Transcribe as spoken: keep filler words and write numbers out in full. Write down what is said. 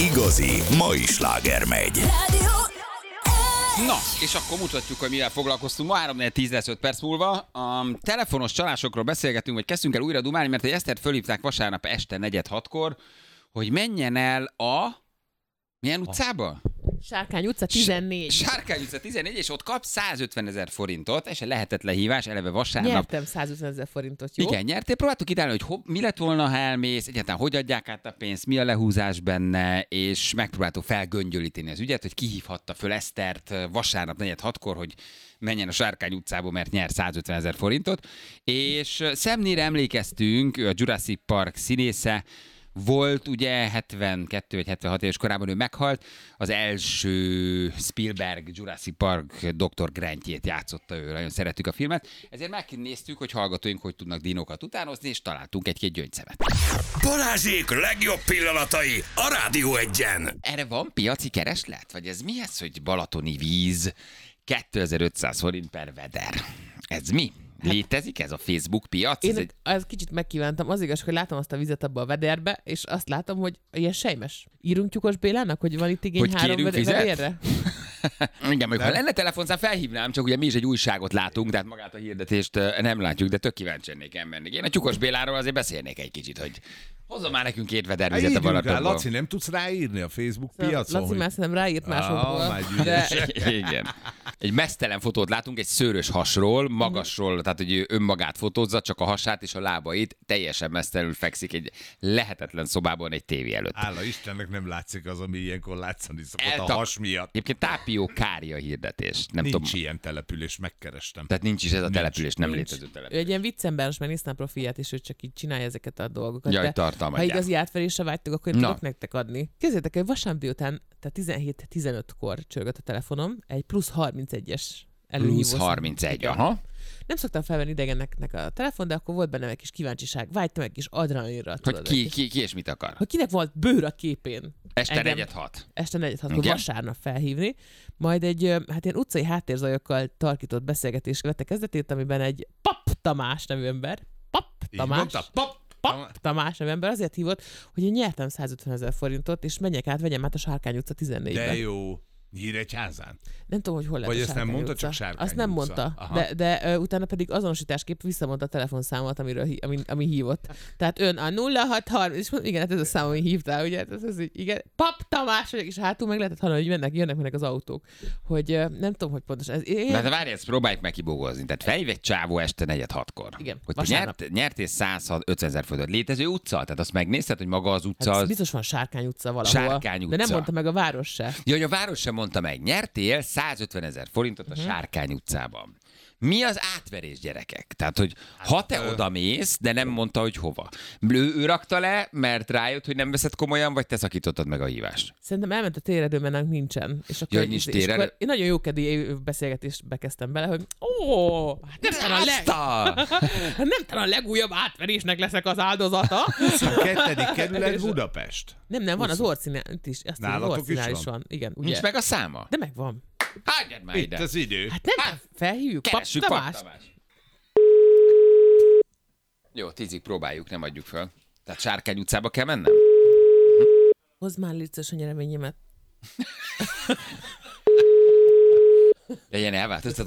igazi mai sláger megy. Na, és akkor mutatjuk, hogy mivel foglalkoztunk. Ma három tíz lesz öt perc múlva. A telefonos csalásokról beszélgetünk, hogy kezdtünk el újra dumálni, mert egy Esztert fölhívták vasárnap este negyed hatkor, hogy menjen el a... Milyen utcába? Sárkány utca tizennégy. Sárkány utca tizennégy, és ott kap százötven ezer forintot, és egy lehetetlen hívás, eleve vasárnap. Nyertem százötven ezer forintot, jó? Igen, nyertél. Próbáltuk kitalálni, hogy ho, mi lett volna, ha elmész, egyáltalán hogy adják át a pénzt, mi a lehúzás benne, és megpróbáltuk felgöngyölíteni az ügyet, hogy kihívhatta föl Esztert vasárnap negyed hatkor, hogy menjen a Sárkány utcába, mert nyer százötven ezer forintot. És Szemnére emlékeztünk, ő a Jurassic Park színésze, volt ugye hetvenkettő vagy hetvenhat éves korában, ő meghalt, az első Spielberg Jurassic Park doktor Grantjét játszotta ő, nagyon szerettük a filmet, ezért megnéztük, hogy hallgatóink hogy tudnak dinókat utánozni, és találtunk egy-két gyöngyszemet. Balázsék legjobb pillanatai a Rádió Egyen. Erre van piaci kereslet? Vagy ez mi ez, hogy balatoni víz, kétezer-ötszáz forint per veder? Ez mi? Létezik ez a Facebook piac? Én Ez egy... egy... kicsit megkívántam. Az igaz, hogy látom azt a vizet abba a vederbe, és azt látom, hogy ilyen sejmes. Írunk Tyukos Bélának, hogy van itt igény Hogy három kérünk vede- vizet? vedérre? Igen, meg ha lenne telefonszám, felhívnám, csak ugye mi is egy újságot látunk, tehát magát a hirdetést nem látjuk, de tök kíváncsi lennék elmenni. Én a Tyukos Béláról azért beszélnék egy kicsit, hogy hozzon már nekünk két vedervizet a Balatonból. Laci, nem tudsz ráírni a Facebook piacon? Laci hogy... már szerintem ráírt másokból. Ah, de... Igen. Egy mesztelen fotót látunk egy szőrös hasról, magasról, tehát hogy ő önmagát fotózza, csak a hasát és a lábait, teljesen mesztelenül fekszik egy lehetetlen szobában egy tévé előtt. Hála Istennek nem látszik az, ami ilyenkor látszani szokott Elta- a has miatt. Egyébként Tápió Kária hirdetés. Nem Nincs tudom. ilyen település, megkerestem. Tehát nincs is ez a Nincs, település, nem nincs. létező Ő település. egy ilyen viccemberes, mert néztem profilját, és ő csak így csinálja ezeket a dolgokat. Jaj, de tartalmat ha gyárt. igazi átverésre vágytok, akkor én Na. tudok nektek adni. Képzeljétek el, vasárnap délután, tehát tizenhét tizenötkor csörgött a telefonom, egy plusz harmincegyes előhívó. Plusz harmincegy, aha. Nem szoktam felvenni idegeneknek a telefon, de akkor volt bennem egy kis kíváncsiság. Vágytam egy kis adrenalinra. Hogy tudod, ki, egy kis- ki, ki és mit akar. Hogy kinek volt bőr a képén. Este engem negyed hat. Este negyed hatkor Igen. vasárnap felhívni, majd egy ö, hát ilyen utcai háttérzajokkal tarkított beszélgetés vette kezdetét, amiben egy Pap Tamás nevű ember, Pap Így Tamás, mondta? Pap! Pap Tamás nevű ember azért hívott, hogy én nyertem százötven ezer forintot, és menjek át, vegyem át a Sárkány utca tizennégybe. De jó. Nyíregyházán? Nem tudom, hogy hol lett Vagy a ezt nem Sárkány mondta, utca. csak Sárkány Azt nem utca. mondta, Aha. de, de ö, utána pedig azonosításképp visszamondta a telefonszámot, amiről, hí- ami, ami hívott. Tehát ön a nulla hat harminc, és mondom, igen, hát ez a szám, ami hívtál, ugye? Ez, ez, így, igen. Pap Tamás vagyok, és hátul meg lehetett hallani, hogy mennek, jönnek mennek az autók. Hogy ö, nem tudom, hogy pontosan. Ez, én... De hát várj, ezt próbáljuk meg kibógozni. Tehát felhív egy csávó este negyed hatkor. Igen, Hogy te vasárnap. nyert, nyertél százötven ezer forintot. Létező utca? Tehát azt megnézted, hogy maga az utca Hát az... biztos van Sárkány utca valahol. Sárkány De utca. nem mondta meg a város se. Ja, hogy a város sem mondta meg. Nyertél százötven ezer forintot a Sárkány utcában. Mi az átverés, gyerekek? Tehát, hogy ha te oda mész, de nem mondta, hogy hova. Ő, ő rakta le, mert rájött, hogy nem veszed komolyan, vagy te szakítottad meg a hívást? Szerintem elment a téredő, mert nálunk nincsen. És akkor, Ja, hogy nincs és téredő? akkor én nagyon jókedély beszélgetést bekezdtem bele, hogy ó, hát nem talán, a leg... Azt a- nem talán a legújabb átverésnek leszek az áldozata. huszonkettő kerület Budapest. Nem, nem, van az orcinál is. Azt hiszem, az Nálatok orcinál is is van? van. Igen, ugye? Nincs meg a száma? De megvan. Hagyjad már Itt ide. az idő. Hát nem, Hát, felhívjuk. Pap Keressük Tamás. Pap Tamás. Jó, tízig próbáljuk, nem adjuk fel. Tehát Sárkány utcába kell mennem? Hozd már létszős a nyereményemet. De ilyen elváltoztatod